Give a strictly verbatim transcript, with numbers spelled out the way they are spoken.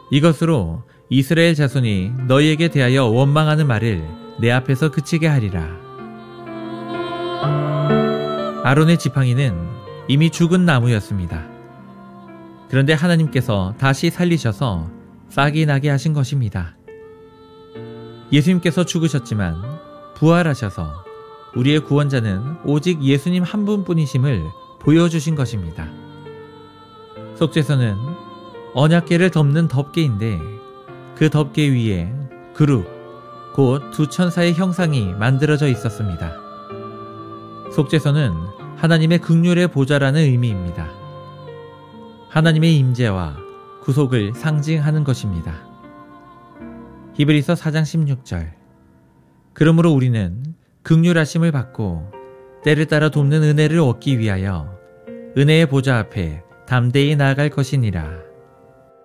이것으로 이스라엘 자손이 너희에게 대하여 원망하는 말을 내 앞에서 그치게 하리라. 아론의 지팡이는 이미 죽은 나무였습니다. 그런데 하나님께서 다시 살리셔서 싹이 나게 하신 것입니다. 예수님께서 죽으셨지만 부활하셔서 우리의 구원자는 오직 예수님 한 분뿐이심을 보여주신 것입니다. 속죄서는 언약궤를 덮는 덮개인데 그 덮개 위에 그룹, 곧 두 천사의 형상이 만들어져 있었습니다. 속죄서는 하나님의 긍휼의 보좌라는 의미입니다. 하나님의 임재와 구속을 상징하는 것입니다. 히브리서 사 장 십육 절. 그러므로 우리는 긍휼하심을 받고 때를 따라 돕는 은혜를 얻기 위하여 은혜의 보좌 앞에 담대히 나아갈 것이니라.